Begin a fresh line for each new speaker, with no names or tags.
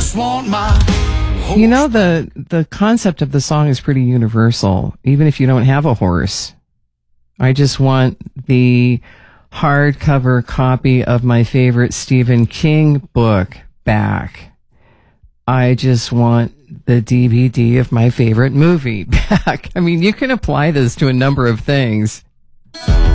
just want my horse.
You know, the concept of the song is pretty universal, even if you don't have a horse. I just want the hardcover copy of my favorite Stephen King book back. I just want the DVD of my favorite movie back. I mean, you can apply this to a number of things.